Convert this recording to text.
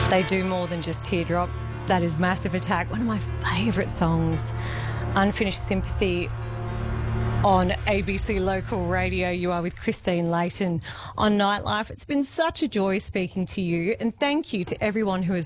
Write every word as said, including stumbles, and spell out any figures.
They do more than just Teardrop. That is Massive Attack, one of my favourite songs. Unfinished Sympathy on A B C Local Radio. You are with Christine Layton on Nightlife. It's been such a joy speaking to you, and thank you to everyone who has